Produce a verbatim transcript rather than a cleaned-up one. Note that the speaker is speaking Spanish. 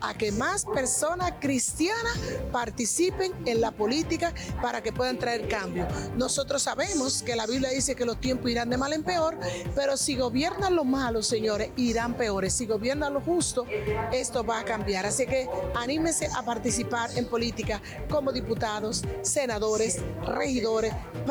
a que más personas cristianas participen en la política para que puedan traer cambio. Nosotros sabemos que la Biblia dice que los tiempos irán de mal en peor, pero si gobiernan los malos, señores, irán peores. Si gobiernan los justos, esto va a cambiar. Así que anímense a participar en política como diputados, senadores, regidores,